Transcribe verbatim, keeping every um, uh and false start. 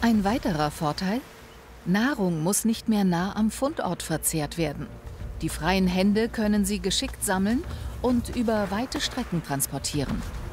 Ein weiterer Vorteil: Nahrung muss nicht mehr nah am Fundort verzehrt werden. Die freien Hände können sie geschickt sammeln und über weite Strecken transportieren.